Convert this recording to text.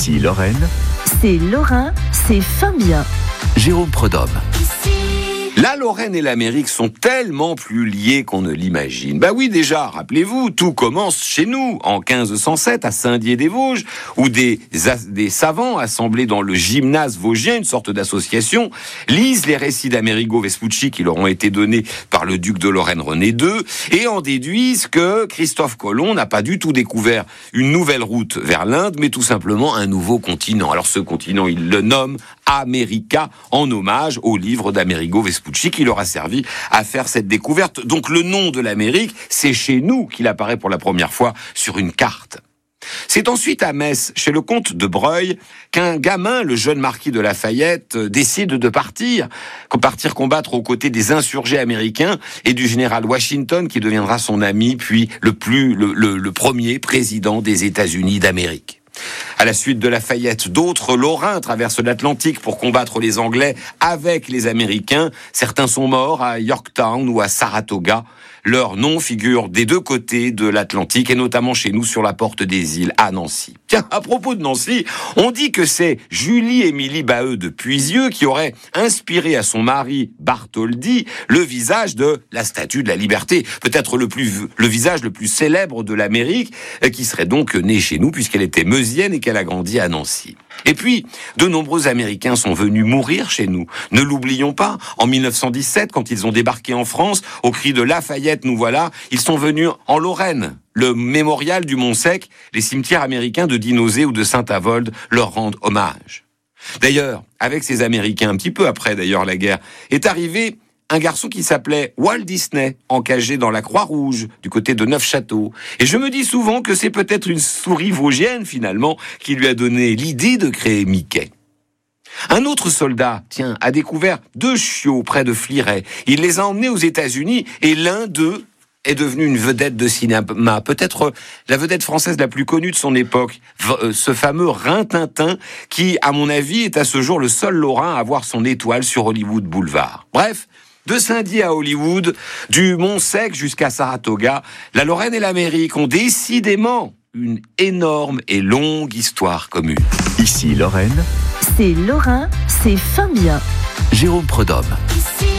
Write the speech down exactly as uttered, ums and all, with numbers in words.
Ici Lorraine, C'est Lorrain, c'est fin bien. Jérôme Prudhomme. La Lorraine et l'Amérique sont tellement plus liées qu'on ne l'imagine. Bah oui, déjà, rappelez-vous, tout commence chez nous, en quinze cent sept, à Saint-Dié-des-Vosges, où des, des savants assemblés dans le gymnase vosgien, une sorte d'association, lisent les récits d'Amerigo Vespucci qui leur ont été donnés par le duc de Lorraine René deux, et en déduisent que Christophe Colomb n'a pas du tout découvert une nouvelle route vers l'Inde, mais tout simplement un nouveau continent. Alors ce continent, ils le nomment America, en hommage au livre d'Amerigo Vespucci qui leur a servi à faire cette découverte. Donc le nom de l'Amérique, c'est chez nous qu'il apparaît pour la première fois sur une carte. C'est ensuite à Metz, chez le comte de Breuil, qu'un gamin, le jeune marquis de Lafayette, décide de partir, partir combattre aux côtés des insurgés américains et du général Washington, qui deviendra son ami, puis le plus, le, le, le premier président des États-Unis d'Amérique. À la suite de Lafayette, d'autres Lorrains traversent l'Atlantique pour combattre les Anglais avec les Américains. Certains sont morts à Yorktown ou à Saratoga. Leurs noms figurent des deux côtés de l'Atlantique et notamment chez nous sur la porte des îles à Nancy. Tiens, à propos de Nancy, on dit que c'est Julie-Émilie Baheux de Puisieux qui aurait inspiré à son mari Bartholdi le visage de la Statue de la Liberté, peut-être le plus le visage le plus célèbre de l'Amérique, qui serait donc né chez nous puisqu'elle était meusienne et qu'elle a grandi à Nancy. Et puis, de nombreux Américains sont venus mourir chez nous. Ne l'oublions pas, en mille neuf cent dix-sept, quand ils ont débarqué en France, au cri de Lafayette, nous voilà, ils sont venus en Lorraine. Le mémorial du Mont-Sec, les cimetières américains de Dinosé ou de Saint-Avold leur rendent hommage. D'ailleurs, avec ces Américains, un petit peu après d'ailleurs la guerre, est arrivé un garçon qui s'appelait Walt Disney, encagé dans la Croix-Rouge, du côté de Neufchâteau. Et je me dis souvent que c'est peut-être une souris vosgienne, finalement, qui lui a donné l'idée de créer Mickey. Un autre soldat, tiens, a découvert deux chiots près de Fliray. Il les a emmenés aux États-Unis et l'un d'eux est devenu une vedette de cinéma, peut-être la vedette française la plus connue de son époque, ce fameux Rintintin, qui, à mon avis, est à ce jour le seul Lorrain à avoir son étoile sur Hollywood Boulevard. Bref, de Saint-Dié à Hollywood, du Mont-Sec jusqu'à Saratoga, la Lorraine et l'Amérique ont décidément une énorme et longue histoire commune. Ici Lorraine, C'est Lorrain, c'est fin bien. Jérôme Prudhomme. Ici